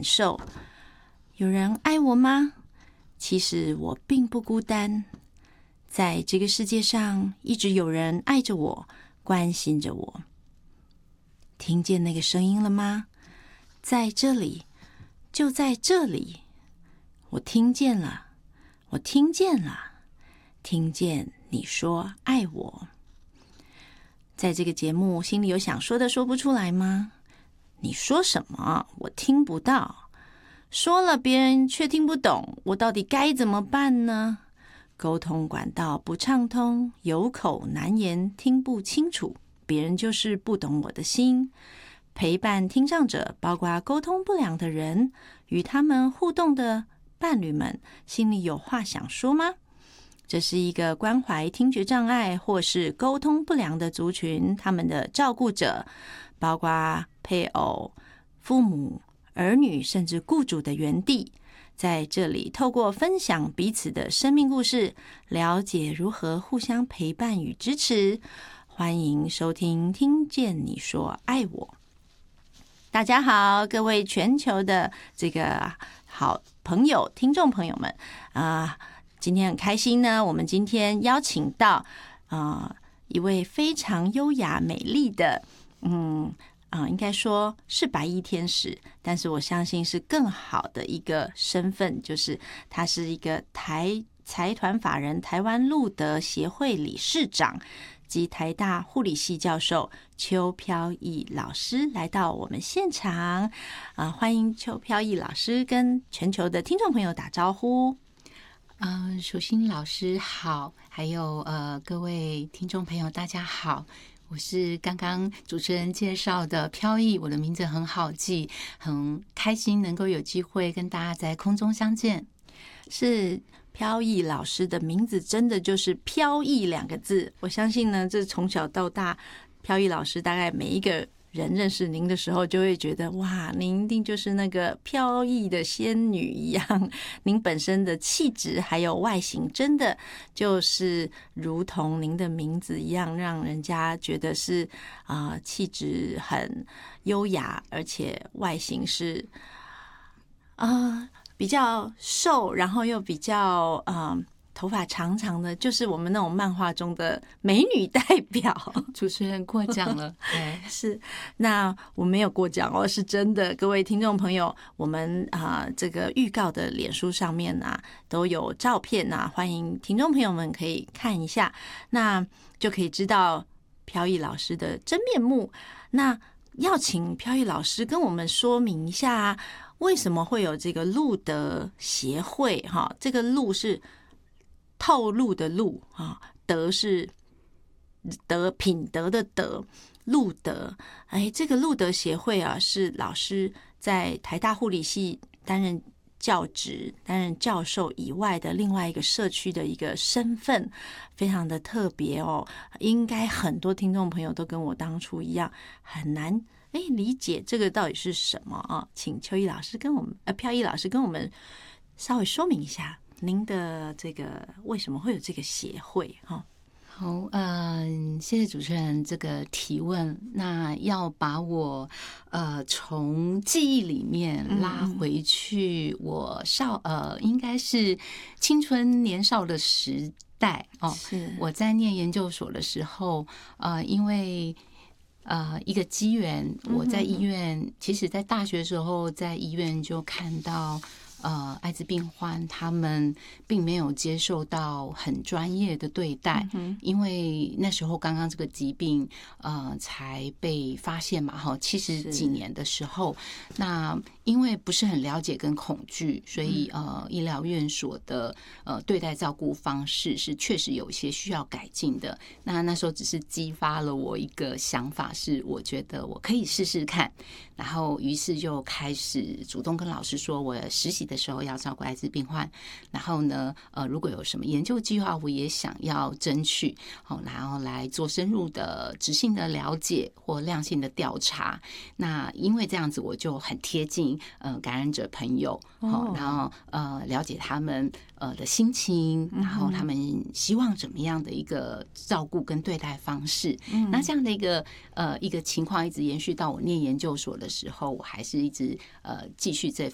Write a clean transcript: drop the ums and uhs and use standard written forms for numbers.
受。有人爱我吗？其实我并不孤单，在这个世界上一直有人爱着我，关心着我。听见那个声音了吗？在这里，就在这里，我听见了，我听见了，听见你说爱我。在这个节目，心里有想说的说不出来吗？你说什么？我听不到。说了别人却听不懂，我到底该怎么办呢？沟通管道不畅通，有口难言，听不清楚，别人就是不懂我的心。陪伴听障者，包括沟通不良的人，与他们互动的伴侣们，心里有话想说吗？这是一个关怀听觉障碍或是沟通不良的族群，他们的照顾者，包括配偶、父母、儿女，甚至雇主的园地，在这里透过分享彼此的生命故事，了解如何互相陪伴与支持。欢迎收听听见你说爱我。大家好，各位全球的这个好朋友听众朋友们今天很开心呢，我们今天邀请到一位非常优雅美丽的应该说是白衣天使，但是我相信是更好的一个身份，就是他是一个财团法人台湾路德协会理事长及台大护理系教授邱飘逸老师来到我们现场欢迎邱飘逸老师跟全球的听众朋友打招呼。 淑馨老师好，还有各位听众朋友大家好，我是刚刚主持人介绍的飘逸，我的名字很好记，很开心能够有机会跟大家在空中相见。 是飘逸老师的名字真的就是飘逸两个字，我相信呢，这从小到大，飘逸老师大概每一个人认识您的时候就会觉得哇，您一定就是那个飘逸的仙女一样，您本身的气质还有外形真的就是如同您的名字一样，让人家觉得是气质很优雅，而且外形是比较瘦，然后又比较头发长长的，就是我们那种漫画中的美女代表。 主持人过奖了是，那我没有过奖哦，是真的。各位听众朋友，我们这个预告的脸书上面都有照片欢迎听众朋友们可以看一下，那就可以知道飘逸老师的真面目。那要请飘逸老师跟我们说明一下为什么会有这个路德协会这个路是透露的露德是品德的德，路德。这个路德协会是老师在台大护理系担任教职、担任教授以外的另外一个社区的一个身份，非常的特别应该很多听众朋友都跟我当初一样很难理解这个到底是什么请邱逸老师跟我们飘逸老师跟我们稍微说明一下您的这个为什么会有这个协会好， 谢谢主持人这个提问。那要把我从记忆里面拉回去，我应该是青春年少的时代是我在念研究所的时候，因为一个机缘，我在医院，其实在大学的时候，在医院就看到艾滋病患他们并没有接受到很专业的对待，因为那时候刚刚这个疾病才被发现嘛，70几年的时候，那因为不是很了解跟恐惧，所以医疗院所的对待照顾方式是确实有一些需要改进的。那时候只是激发了我一个想法，是我觉得我可以试试看，然后于是就开始主动跟老师说，我实习的时候要照顾艾滋病患，然后呢如果有什么研究计划，我也想要争取然后来做深入的质性的了解或量性的调查。那因为这样子，我就很贴近感染者朋友，然后了解他们的心情，然后他们希望怎么样的一个照顾跟对待方式。那这样的一个情况一直延续到我念研究所的时候，我还是一直继续这